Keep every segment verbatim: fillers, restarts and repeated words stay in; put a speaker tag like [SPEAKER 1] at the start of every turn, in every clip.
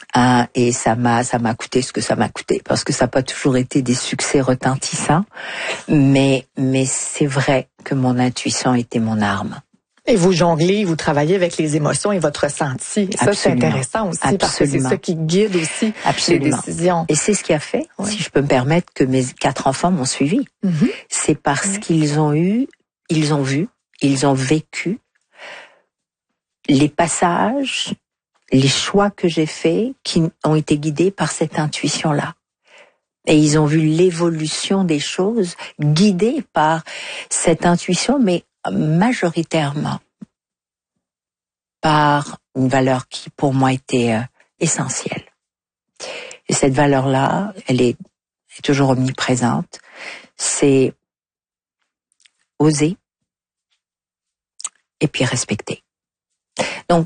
[SPEAKER 1] Hein, et ça m'a, ça m'a coûté ce que ça m'a coûté, parce que ça n'a pas toujours été des succès retentissants. Mais, mais c'est vrai que mon intuition était mon arme.
[SPEAKER 2] Et vous jonglez, vous travaillez avec les émotions et votre ressenti. Et ça, c'est intéressant aussi, Absolument. Parce que c'est ça qui guide aussi
[SPEAKER 1] Absolument.
[SPEAKER 2] les décisions.
[SPEAKER 1] Et c'est ce qui a fait, oui. si je peux me permettre, que mes quatre enfants m'ont suivi. Mm-hmm. C'est parce mm-hmm. qu'ils ont eu, ils ont vu, ils ont vécu les passages, les choix que j'ai faits qui ont été guidés par cette intuition-là. Et ils ont vu l'évolution des choses guidées par cette intuition, mais majoritairement par une valeur qui, pour moi, était euh, essentielle. Et cette valeur-là, elle est, est toujours omniprésente. C'est oser et puis respecter. Donc,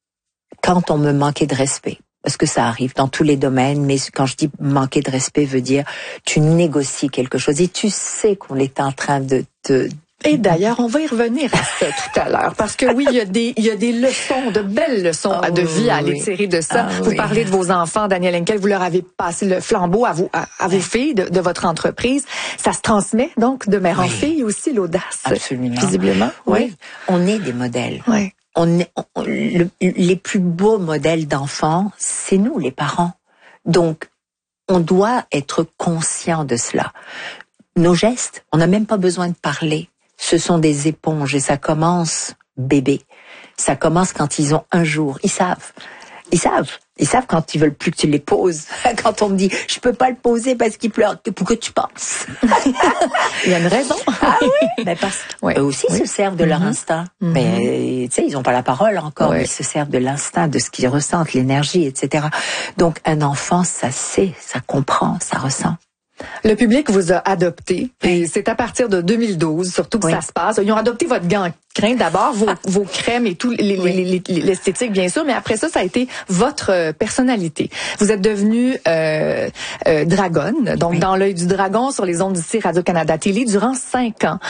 [SPEAKER 1] quand on me manquait de respect, parce que ça arrive dans tous les domaines, mais quand je dis manquer de respect, veut dire tu négocies quelque chose et tu sais qu'on est en train de te...
[SPEAKER 2] Et d'ailleurs, on va y revenir à ça tout à l'heure, parce que oui, il y a des, il y a des leçons, de belles leçons oh, de vie oui, à aller tirer de ça. Ah, vous oui. parlez de vos enfants, Danielle Henkel, vous leur avez passé le flambeau à vous, à, à vos filles de, de votre entreprise. Ça se transmet donc de mère oui. en fille aussi, l'audace.
[SPEAKER 1] Absolument.
[SPEAKER 2] Visiblement.
[SPEAKER 1] Oui. oui. On est des modèles.
[SPEAKER 2] Oui.
[SPEAKER 1] On est, on, le, les plus beaux modèles d'enfants, c'est nous, les parents. Donc, on doit être conscient de cela. Nos gestes, on n'a même pas besoin de parler. Ce sont des éponges et ça commence bébé. Ça commence quand ils ont un jour. Ils savent. Ils savent. Ils savent quand ils veulent plus que tu les poses. Quand on me dit, je peux pas le poser parce qu'il pleure. Pour que tu penses.
[SPEAKER 2] Il y a une raison.
[SPEAKER 1] Ah oui. Mais parce
[SPEAKER 2] oui.
[SPEAKER 1] qu'eux aussi oui. se servent de leur mm-hmm. instinct. Mm-hmm. Mais, tu sais, ils ont pas la parole encore. Oui. Ils se servent de l'instinct, de ce qu'ils ressentent, l'énergie, et cetera. Donc, un enfant, ça sait, ça comprend, ça ressent.
[SPEAKER 2] Le public vous a adopté, et c'est à partir de deux mille douze, surtout que oui. ça se passe. Ils ont adopté votre gangrène d'abord, vos, vos crèmes et tout, les, oui. les, les, l'esthétique bien sûr, mais après ça, ça a été votre personnalité. Vous êtes devenue euh, euh, dragonne, donc oui. dans l'œil du dragon sur les ondes d'ici Radio-Canada Télé durant cinq ans.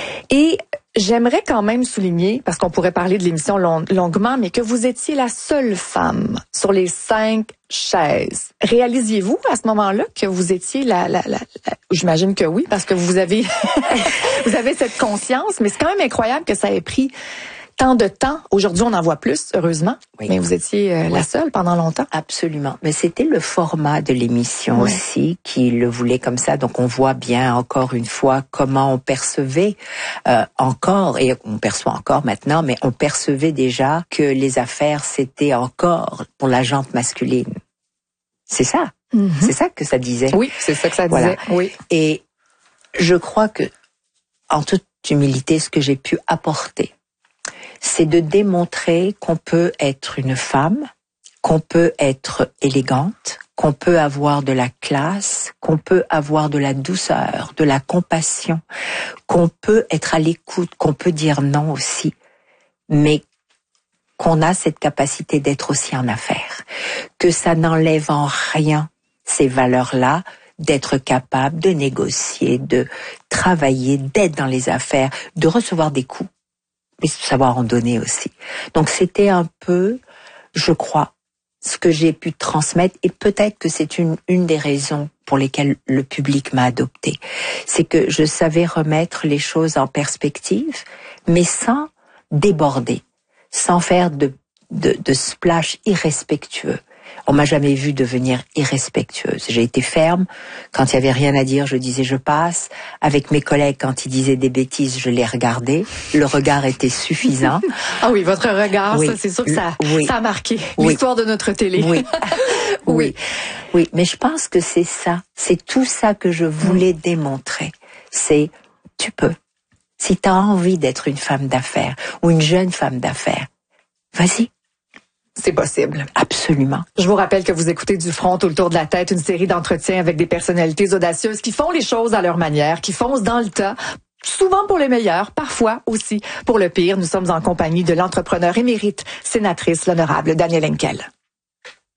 [SPEAKER 2] Et j'aimerais quand même souligner, parce qu'on pourrait parler de l'émission long, longuement, mais que vous étiez la seule femme sur les cinq chaises. Réalisiez-vous à ce moment-là que vous étiez la, la, la, la j'imagine que oui, parce que vous avez, vous avez cette conscience, mais c'est quand même incroyable que ça ait pris tant de temps. Aujourd'hui, on en voit plus, heureusement. Oui. Mais vous étiez euh, oui. la seule pendant longtemps.
[SPEAKER 1] Absolument. Mais c'était le format de l'émission oui. aussi qui le voulait comme ça. Donc, on voit bien encore une fois comment on percevait euh, encore, et on perçoit encore maintenant, mais on percevait déjà que les affaires, c'était encore pour la jante masculine. C'est ça. Mm-hmm. C'est ça que ça disait.
[SPEAKER 2] Oui, c'est ça que ça
[SPEAKER 1] voilà.
[SPEAKER 2] disait. Oui.
[SPEAKER 1] Et je crois que, en toute humilité, ce que j'ai pu apporter, c'est de démontrer qu'on peut être une femme, qu'on peut être élégante, qu'on peut avoir de la classe, qu'on peut avoir de la douceur, de la compassion, qu'on peut être à l'écoute, qu'on peut dire non aussi, mais qu'on a cette capacité d'être aussi en affaires, que ça n'enlève en rien ces valeurs-là, d'être capable de négocier, de travailler, d'être dans les affaires, de recevoir des coups, mais savoir en donner aussi. Donc c'était un peu, je crois, ce que j'ai pu transmettre, et peut-être que c'est une, une des raisons pour lesquelles le public m'a adoptée. C'est que je savais remettre les choses en perspective, mais sans déborder, sans faire de, de, de splash irrespectueux. On m'a jamais vu devenir irrespectueuse. J'ai été ferme. Quand il y avait rien à dire, je disais je passe. Avec mes collègues, quand ils disaient des bêtises, je les regardais. Le regard était suffisant.
[SPEAKER 2] Ah oui, votre regard, oui. ça, c'est sûr que ça,
[SPEAKER 1] oui.
[SPEAKER 2] ça a marqué
[SPEAKER 1] oui.
[SPEAKER 2] l'histoire de notre télé.
[SPEAKER 1] Oui. oui. Oui, mais je pense que c'est ça. C'est tout ça que je voulais mmh. démontrer. C'est, tu peux. Si tu as envie d'être une femme d'affaires ou une jeune femme d'affaires, vas-y.
[SPEAKER 2] C'est possible.
[SPEAKER 1] Absolument.
[SPEAKER 2] Je vous rappelle que vous écoutez Du front tout le tour de la tête, une série d'entretiens avec des personnalités audacieuses qui font les choses à leur manière, qui foncent dans le tas, souvent pour le meilleur, parfois aussi pour le pire. Nous sommes en compagnie de l'entrepreneur émérite, sénatrice, l'honorable Danielle Henkel.